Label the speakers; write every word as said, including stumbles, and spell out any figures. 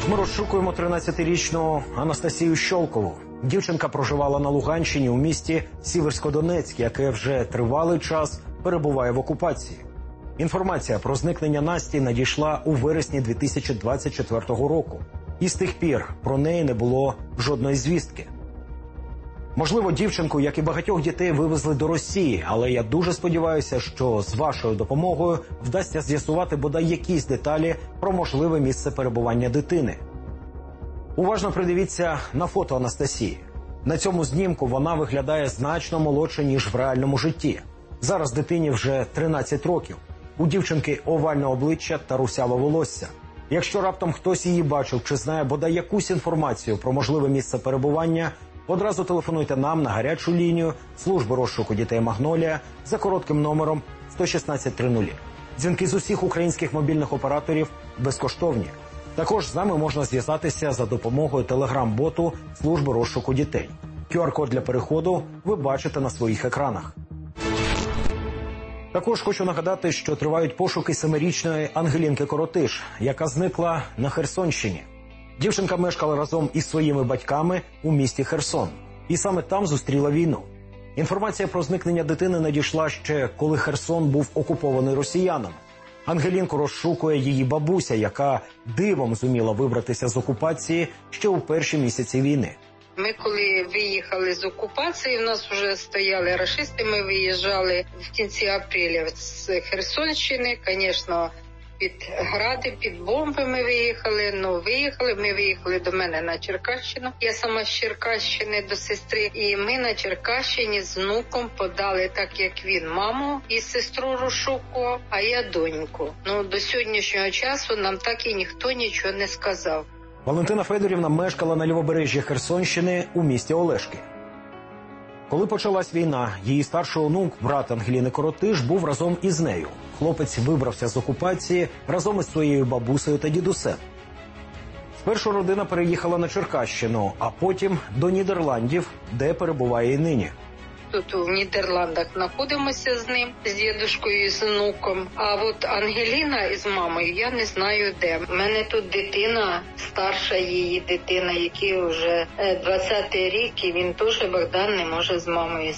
Speaker 1: Ми розшукуємо тринадцятирічну Анастасію Щолкову. Дівчинка проживала на Луганщині у місті Сіверськодонецьк, яке вже тривалий час перебуває в окупації. Інформація про зникнення Насті надійшла у вересні дві тисячі двадцять четвертого року. І з тих пір про неї не було жодної звістки. Можливо, дівчинку, як і багатьох дітей, вивезли до Росії, але я дуже сподіваюся, що з вашою допомогою вдасться з'ясувати бодай якісь деталі про можливе місце перебування дитини. Уважно придивіться на фото Анастасії. На цьому знімку вона виглядає значно молодше, ніж в реальному житті. Зараз дитині вже тринадцять років. У дівчинки овальне обличчя та русяве волосся. Якщо раптом хтось її бачив чи знає бодай якусь інформацію про можливе місце перебування, одразу телефонуйте нам на гарячу лінію служби розшуку дітей «Магнолія» за коротким номером сто шістнадцять тридцять. Дзвінки з усіх українських мобільних операторів безкоштовні. Також з нами можна зв'язатися за допомогою телеграм-боту служби розшуку дітей. ку ар-код для переходу ви бачите на своїх екранах. Також хочу нагадати, що тривають пошуки семирічної Ангелінки Коротиш, яка зникла на Херсонщині. Дівчинка мешкала разом із своїми батьками у місті Херсон. І саме там зустріла війну. Інформація про зникнення дитини надійшла ще, коли Херсон був окупований росіянами. Ангелінку розшукує її бабуся, яка дивом зуміла вибратися з окупації ще у перші місяці війни.
Speaker 2: Ми коли виїхали з окупації, в нас вже стояли рашисти, ми виїжджали в кінці апреля з Херсонщини, звісно, під гради, під бомби ми виїхали, ну виїхали, ми виїхали до мене на Черкащину. Я сама з Черкащини до сестри, і ми на Черкащині з внуком подали, так як він, маму і сестру розшукував, а я доньку. Ну, до сьогоднішнього часу нам так і ніхто нічого не сказав.
Speaker 1: Валентина Федорівна мешкала на лівобережжі Херсонщини у місті Олешки. Коли почалась війна, її старший онук, брат Ангеліни Коротиш, був разом із нею. Хлопець вибрався з окупації разом із своєю бабусею та дідусем. Спершу родина переїхала на Черкащину, а потім до Нідерландів, де перебуває і нині.
Speaker 2: Тут у Нідерландах знаходимося з ним, з дідушкою і з внуком. А от Ангеліна із мамою, я не знаю де. У мене тут дитина, старша її дитина, який вже двадцятий рік, і він теж, Богдан, не може з мамою